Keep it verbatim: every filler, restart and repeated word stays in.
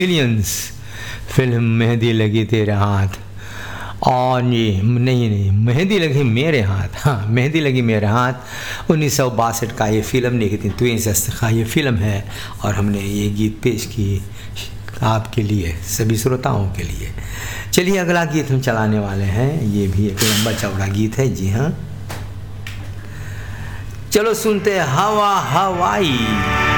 Millions film mehndi लगी तेरे हाथ, और ये नहीं नहीं मेहंदी लगी मेरे हाथ, हाँ मेहंदी लगी मेरे हाथ उन्नीस सौ बासठ का ये फ़िल्म निकली ट्वेंटी का ये फ़िल्म है। और हमने ये गीत पेश की आपके लिए, सभी श्रोताओं के लिए। चलिए अगला गीत हम चलाने वाले हैं, ये भी एक लंबा चौड़ा गीत है। जी हाँ, चलो सुनते हवा हवाई।